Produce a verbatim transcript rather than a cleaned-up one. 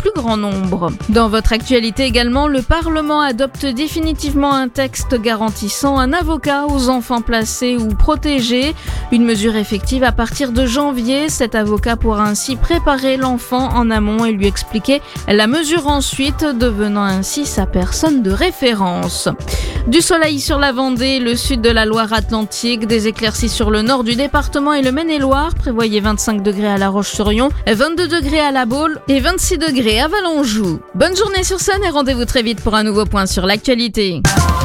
plus grand nombre. Dans votre actualité également, le Parlement adopte définitivement un texte garantissant un avocat aux enfants placés ou protégés. Une mesure effective à partir de janvier. Cet avocat pourra ainsi préparer l'enfant en amont et lui expliquer la mesure ensuite, devenant ainsi sa personne de référence. Du soleil sur la Vendée, le sud de la Loire-Atlantique, des éclaircies sur le nord du département et le Maine-et-Loire. Prévoyez vingt-cinq degrés à La Roche-sur-Yon, vingt-deux degrés à La Baule et vingt-six degrés à Valonjoux. Bonne journée sur Sun et rendez-vous très vite pour un nouveau point sur l'actualité.